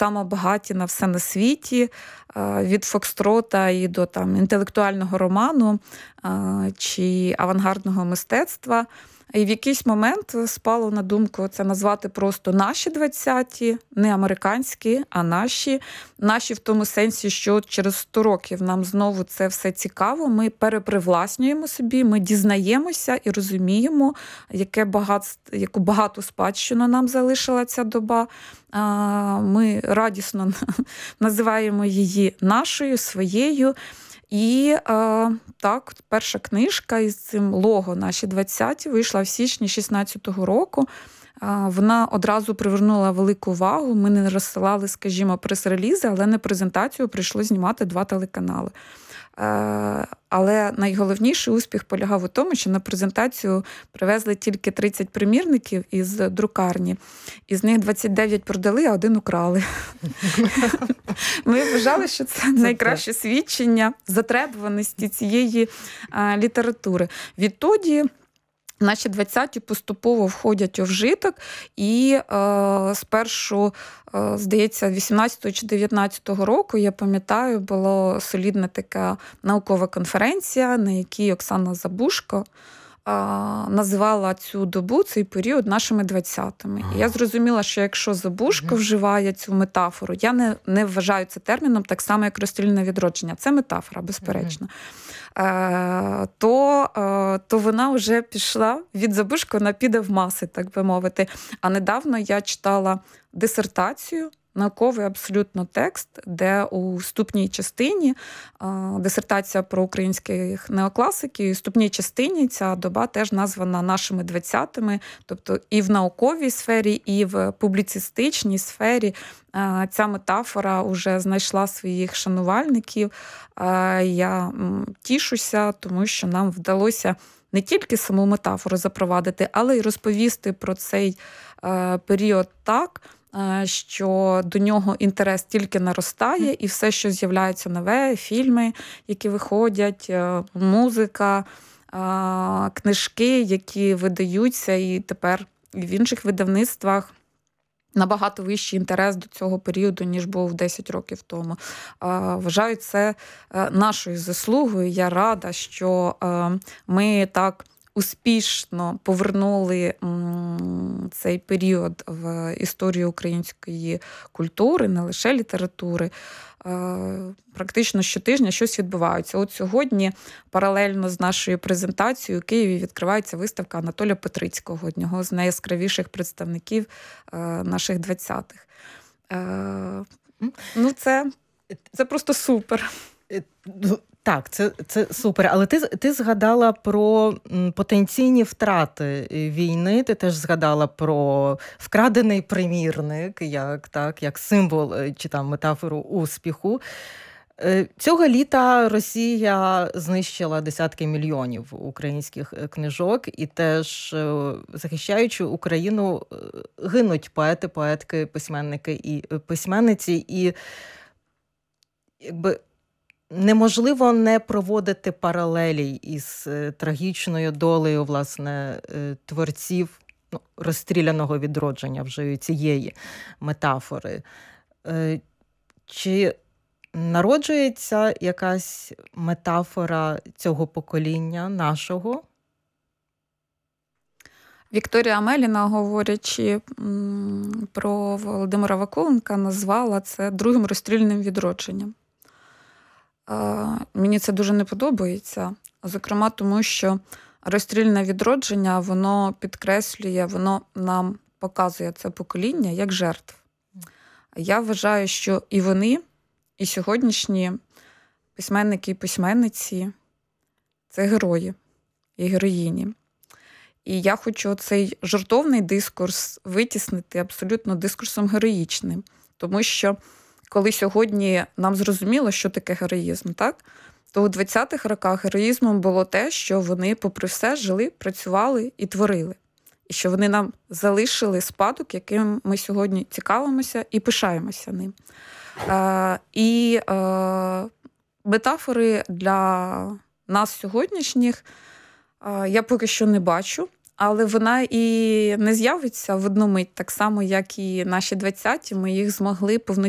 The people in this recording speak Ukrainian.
самобагаті на все на світі, від фокстрота і до там інтелектуального роману чи авангардного мистецтва. І в якийсь момент спало на думку це назвати просто наші 20-ті, не американські, а наші. Наші в тому сенсі, що через 100 років нам знову це все цікаво, ми перепривласнюємо собі, ми дізнаємося і розуміємо, яку багату спадщину нам залишила ця доба. Ми радісно називаємо її нашою, своєю. І так, перша книжка із цим лого «Наші 20-ті» вийшла в січні 2016 року. Вона одразу привернула велику увагу. Ми не розсилали, скажімо, прес-релізи, але на презентацію прийшло знімати 2 телеканали. Але найголовніший успіх полягав у тому, що на презентацію привезли тільки 30 примірників із друкарні. Із них 29 продали, а 1 украли. Ми вважали, що це найкраще свідчення затребуваності цієї літератури. Відтоді наші 20-ті поступово входять у вжиток, і спершу, здається, 18-го чи 19-го року, я пам'ятаю, була солідна така наукова конференція, на якій Оксана Забушко називала цю добу, цей період нашими 20-ми. І я зрозуміла, що якщо Забушко вживає цю метафору, я не вважаю це терміном так само, як розстріляне відродження. Це метафора, безперечно. То вона вже пішла від Забушко, вона піде в маси, так би мовити. А недавно я читала дисертацію, науковий абсолютно текст, де у вступній частині дисертація про українських неокласиків, і у вступній частині ця доба теж названа нашими 20-ми, тобто і в науковій сфері, і в публіцистичній сфері ця метафора вже знайшла своїх шанувальників. Я тішуся, тому що нам вдалося не тільки саму метафору запровадити, але й розповісти про цей період так, що до нього інтерес тільки наростає, і все, що з'являється нове, фільми, які виходять, музика, книжки, які видаються, і тепер в інших видавництвах набагато вищий інтерес до цього періоду, ніж був 10 років тому. Вважаю це нашою заслугою. Я рада, що ми так успішно повернули цей період в історію української культури, не лише літератури. Практично щотижня щось відбувається. От сьогодні, паралельно з нашою презентацією, у Києві відкривається виставка Анатолія Петрицького, одного з найяскравіших представників наших 20-х. Ну, це просто супер. Так, це супер. Але ти згадала про потенційні втрати війни, ти теж згадала про вкрадений примірник, як символ чи там метафору успіху. Цього літа Росія знищила десятки мільйонів українських книжок, і теж, захищаючи Україну, гинуть поети, поетки, письменники і письменниці. І якби неможливо не проводити паралелі із трагічною долею, власне, творців розстріляного відродження, вже цієї метафори. Чи народжується якась метафора цього покоління нашого? Вікторія Амеліна, говорячи про Володимира Вакуленка, назвала це другим розстріляним відродженням. Мені це дуже не подобається, зокрема тому, що розстріляне відродження, воно підкреслює, воно нам показує це покоління як жертв. Я вважаю, що і вони, і сьогоднішні письменники і письменниці – це герої і героїні. І я хочу цей жартовний дискурс витіснити абсолютно дискурсом героїчним. Тому що коли сьогодні нам зрозуміло, що таке героїзм, так? То у 20-х роках героїзмом було те, що вони, попри все, жили, працювали і творили. І що вони нам залишили спадок, яким ми сьогодні цікавимося і пишаємося ним. Метафори для нас сьогоднішніх я поки що не бачу, але вона і не з'явиться в одну мить, так само, як і наші 20-ті, ми їх змогли повноцінно